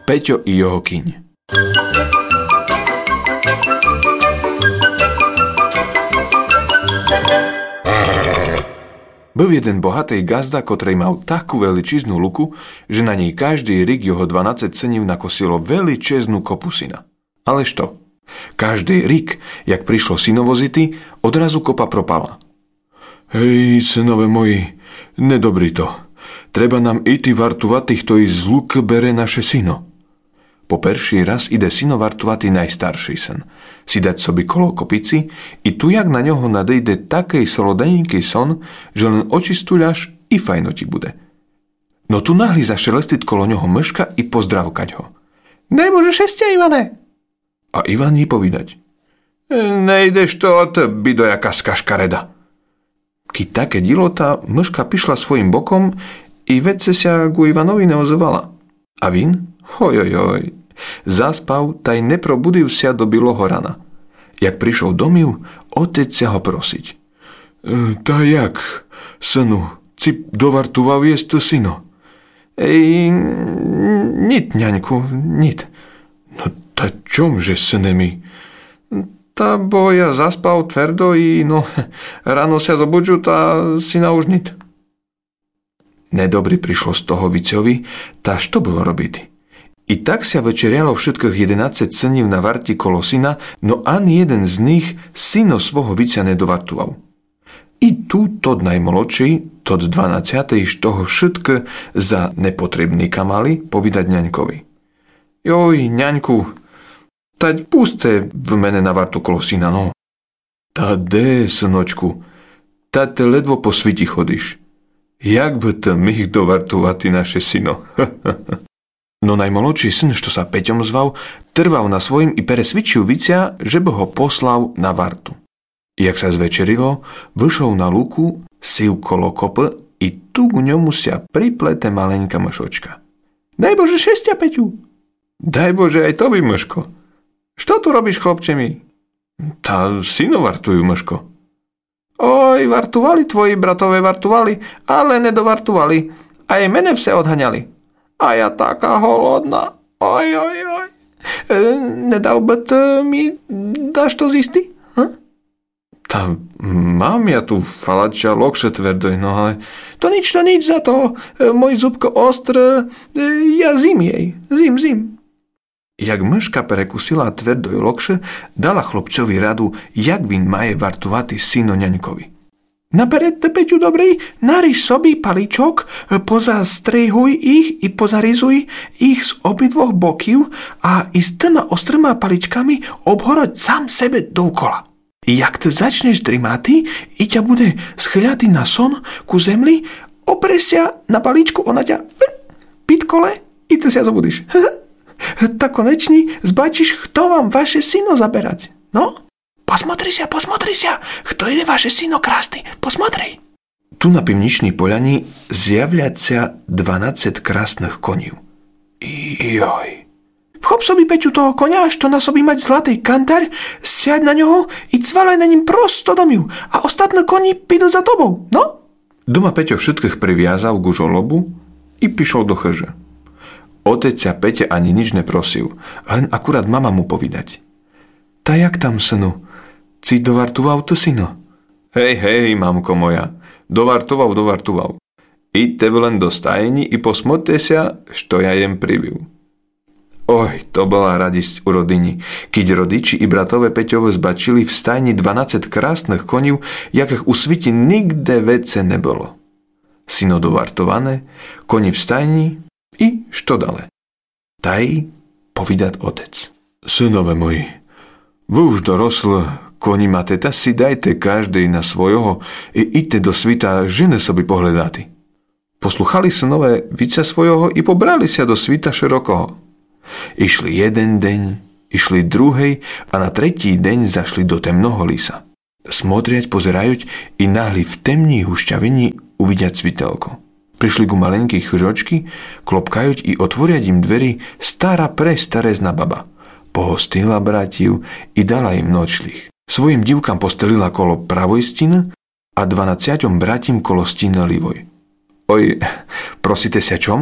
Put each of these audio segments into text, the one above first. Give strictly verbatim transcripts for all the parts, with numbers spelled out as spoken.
Peťo i jeho kyň. Byl jeden bohatý gazda, ktorý mal takú veličiznú luku, že na nej každý rik jeho dvanásť synív nakosilo veličeznú kopu syna. Ale što? Každý rik, jak prišlo synovozity, odrazu kopa propala. Hej, synove moji, nedobrý to. Treba nám iti vartovati, kto i z luk bere naše syno. Po perší raz ide syno vartovati najstarší syn. Si dať sobi kolo kopici i tu jak na ňoho nadejde takej solodeníkej son, že len očistuľaš i fajno ti bude. No tu nahli zašelestiť kolo ňoho mrška i pozdravkať ho. Daj Bože šestia, Ivane! A Ivan jej povedať. Nejdeš to od bidojaká skaškareda. Keď také dilota, mrška pišla svojim bokom i vedce sa ku Ivanovi neozovala. A vin? Hojojoj. Zaspal, taj neprobudil sa do biloho rana. Jak prišiel domiv, otec sa ho prosiť. E, tá jak, synu, si dovartoval jesť to syno? Ej, nit, ňaňku, nit. No tá čomže, syne mi? Tá bo ja zaspal tvrdo i no, ráno sa zobudžu, tá syna už nit. Nedobry prišlo z toho vicovi, tá što bolo robiť? I tak sa večerialo všetkých jedenásť synív na varti kolo syna, no ani jeden z nich syno svojho vicia nedovartoval. I tu tod najmolodší, tod dvanásťatej z toho všetko za nepotrebníka mali povedať ňaňkovi. Joj, ňaňku, tať puste v mene na vartu kolo syna, no. Tá de, synočku, tá te ledvo po sviti chodíš. Jak by to mých dovartovati naše syno? No najmolodší syn, što sa Peťom zval, trval na svojim i presvičil vicia, že by ho poslal na vartu. Jak sa zvečerilo, vyšol na luku, siv kolo kope i tu k ňomu sa priplete maleňka mšočka. Daj Bože šestia, Peťu. Daj Bože aj tobi, mško. Što tu robíš, chlopče mi? Tá syno vartujú, mško. Oj, vartovali tvoji bratové, vartovali, ale nedovartovali. Aj mene vse odhaňali. A ja taká holodná. Oj, oj, oj. E, nedal by to mi dáš to zisty? Hm? Tá, mám ja tu falača lokše tvrdoj, no ale to nič, to nič za to. E, môj zubko ostr, e, ja zim jej. Zim, zim. Jak myška prekusila tvrdoj lokše, dala chlopcovi radu, jak vin maje vartovati syno ňaňkovi. Napered, Peťu, dobrý, nariž sobi paličok, pozastrihuj ich i pozarizuj ich z obidvoch bokiv a i s tými ostrýma paličkami obhoroď sám sebe dookola. Jak ty začneš drimáty i ťa bude schyľatý na son ku zemli, opreš sa na paličku, ona ťa pitkole i ty sa zobudíš. Tak konečne zbačíš, kto vám vaše syno zaberať. No? Posmotri sa, posmotri sa, kto je vaše syno krásny, posmotri. Tu na pivničnej poľani zjavľať sa dvanásť krásnych konív. Joj. Vchop sobi, Peťu, toho konia, što na sobi mať zlatý kantar, siaď na ňoho i cvalaj na ním prosto domiu a ostatné koni pídu za tobou, no? Doma Peťo všetkých priviazal k žolobu i pišol do chrže. Otec sa Peťa ani nič neprosil, len akurát mama mu povedať. Tá jak tam, synu? Si dovartoval to syno? Hej, hej, mamko moja, dovartoval, dovartoval. Idte len do stajení i posmote sa, što ja jem priviu. Oj, to bola radosť u rodiny, keď rodiči i bratové Peťove zbačili v stajni dvanásť krásnych konív, jakých u sviti nikde vece nebolo. Syno dovartované, koni v stajni i što dale. Taj povedať otec. Synove moji, vy už dorosl, koni máte, ta si dajte každej na svojho i idte do svita, žene sobi pohľadáty. Posluchali synové vica svojho i pobrali sa do svita širokoho. Išli jeden deň, išli druhej a na tretí deň zašli do temnoho lisa. Smotriať, pozerajúc i nahli v temní hušťavini uvidiať svitelko. Prišli ku malenkej chyžočky, klopkajúc i otvoriať im dverí stará prestarezná baba. Pohostila bratiu i dala im nočlich. Svojim divkám postelila kolo pravoj stiny a dvanásťom bratím kolo stiny livoj. Oj, prosíte sa čom?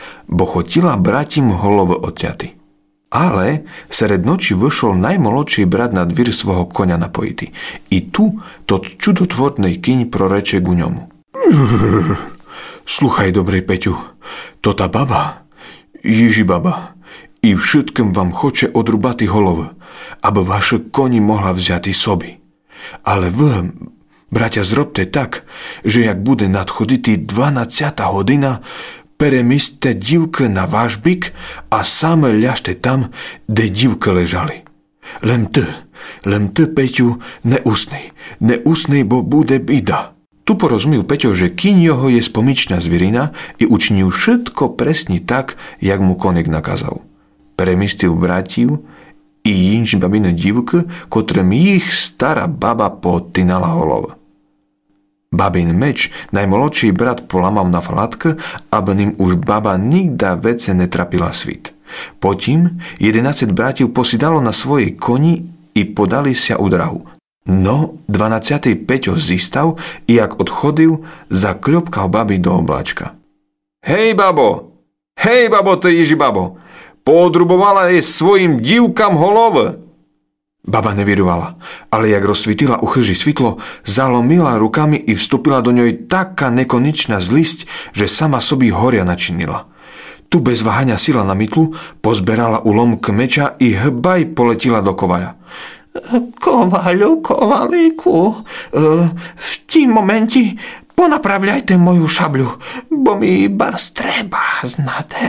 bo chotila bratím holovo odťaty. Ale sred noči vyšol najmolodší brat na dvír svojho koňa napojitý. I tu to čudotvorný kyň proreče ku ňomu. Sluchaj, dobrej Peťu, to tá baba, Ježi baba, i všetkým vám choče odrubati holov, aby vaše koni mohla vziati sobi. Ale vy, bratia, zrobte tak, že jak bude nadchoditi dvanadsiata hodina, peremiste divke na váš byk a same ľažte tam, kde divke ležali. Len ty, len ty, Peťu, neusnej, neusnej, bo bude bida. Tu porozumil Peťo, že kyň jeho je spomičná zvirina i učinil všetko presne tak, jak mu konek nakázal. Premistil bratív i inž babine divke, kotrem ich stará baba potynala holov. Babin meč najmolodší brat polamal na flatke, aby ním už baba nikda vece netrapila svit. Potom jedenásť bratív posidalo na svojej koni i podali sa u drahu. No, dvanadsiatý Peťo zistav i jak odchodil, zakľopkal babi do obláčka. Hej, babo! Hej, babo, ty Ježi babo! Podrubovala je svojim divkam holove! Baba nevirovala, ale jak rozsvítila u chrži svitlo, zalomila rukami i vstúpila do ňoj taká nekonečná zlisť, že sama sobi horia načinila. Tu bez váhania sila na mytlu, pozberala ulomk meča i hbaj poletila do kovaľa. Kovaľu, kovalíku, v tým momenti ponapravľajte moju šabľu, bo mi bars treba, znate.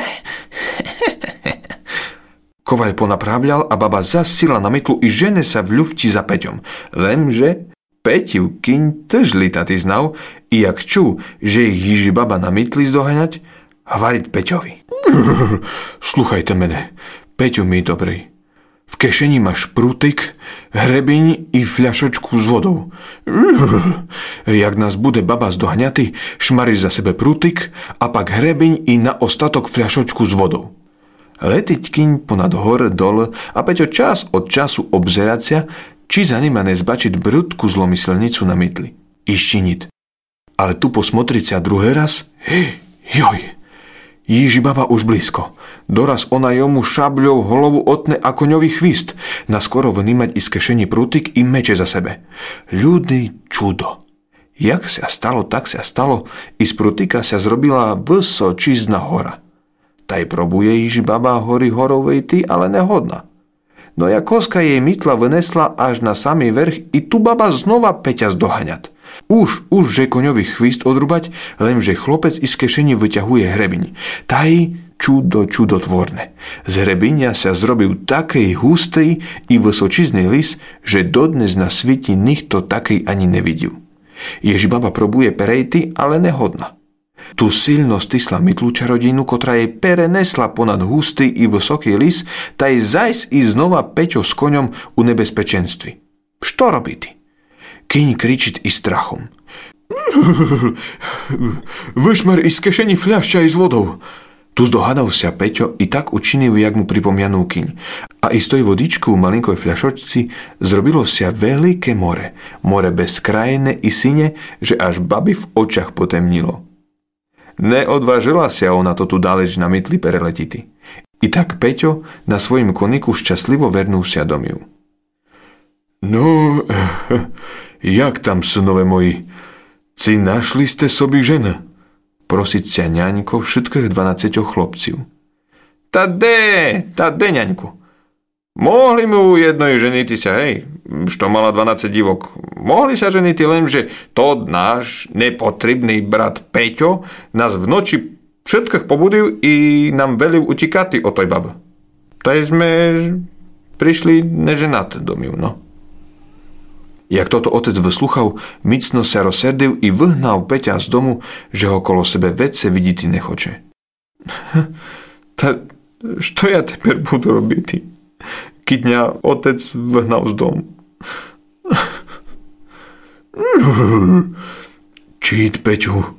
Kovaľ ponapravľal a baba zasila na mytlu i žene sa v ľufti za Peťom. Lenže Peťiv kyň tež litati znal i jak čú, že ich Ježi baba na mytli zdohaňať, hvarit Peťovi. Sluchajte mene, Peťo mi dobrý. V kešeni máš prútik, hrebiň i fľašočku s vodou. Jak nás bude baba zdohňaty, šmariš za sebe prútik a pak hrebiň i na ostatok fľašočku s vodou. Letiť kyň ponad hore dole a Peťo čas od času obzeracia, či za nima nezbačiť brudku zlomyselnicu na mytli. I ščinit. Ale tu posmotriť sa druhý raz, hej, joj, Ježi baba už blízko. Doraz ona jomu šabľou holovu otne a koňový chvist, naskoro vnímať i z kešení prútik i meče za sebe. Ľudý čudo. Jak sa stalo, tak sa stalo, i z prútika sa zrobila vysočizna hora. Taj probuje Ježi baba hory horovej ty, ale nehodná. No jak koska jej mytla vynesla až na samý vrch i tu baba znova Peťa zdohaňat. Už, už, že koňový chvist odrubať, lenže chlopec iz kešení vyťahuje hrebiň. Taj čudo čudotvorné. Z hrebiňa sa zrobil takej hustej i vysočizný lis, že dodnes na sviti nikto takej ani nevidel. Ježi baba probuje perejty, ale nehodná. Tu silno stisla mytlu čarodínu, kotra jej perenesla ponad hustý i vysoký lis, taj zajs i znova Peťo s koňom u nebezpečenství. Što robiti? Kyň kričiť i strachom. Vyšmer i z kešení fľašťa i s vodou. Tu zdohadal sa Peťo i tak učinil, jak mu pripomňanú kyň. A i z toj vodičku v malinkoj fľašočci zrobilo sa veľké more. More bezkrajné i sine, že až babi v očach potemnilo. Neodvážila sa ona to tu dáleč na mytli pereletiti. I tak Peťo na svojim koniku šťastlivo vernul sa domiu. No, jak tam, synové moji? Ci našli ste sobi žena? Prosiť sa ňaňko všetkých dvanadsiatich chlopciv. Ta de, ta de, ňaňku. Mohli mu jednoj ženiti sa, hej, što mala dvanásť divok. Mohli sa ženiti, lenže to náš nepotrebný brat Peťo nás v noči všetkých pobudil i nám velil utikati o toj babe. Tak sme prišli neženat domiu, no. Jak toto otec vysluchal, micno sa rozserdil i vyhnal Peťa z domu, že ho kolo sebe vece vidíti nechoče. Ta, što ja teper budu robiti? Keď mňa otec vyhnal z domu. Čít, Peťu,